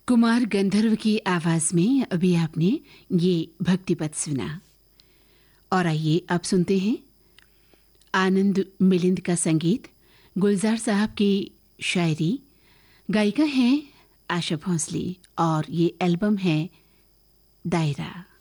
कुमार गंधर्व की आवाज में अभी आपने ये भक्ति पद सुना। और आइए अब सुनते हैं आनंद मिलिंद का संगीत, गुलजार साहब की शायरी। गायिका हैं आशा भोंसले और ये एल्बम है दायरा।